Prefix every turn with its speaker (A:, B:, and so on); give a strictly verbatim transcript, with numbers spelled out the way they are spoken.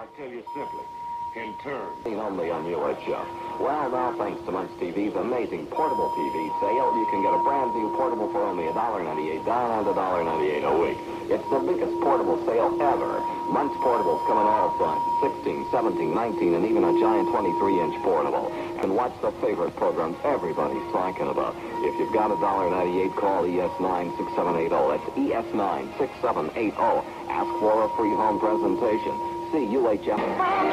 A: tell you simply, in turn.
B: Only on U H F. Well, now, thanks to Munch T V's amazing portable T V sale, you can get a brand new portable for only one dollar ninety-eight down and one dollar ninety-eight a week. It's the biggest portable sale ever. Munch portables come in all sizes, sixteen, seventeen, nineteen, and even a giant twenty-three inch portable. And watch the favorite programs everybody's talking about. If you've got one dollar ninety-eight, call E S nine six seven eight zero. That's E S nine six seven eight zero. Ask for a free home presentation. See U H F.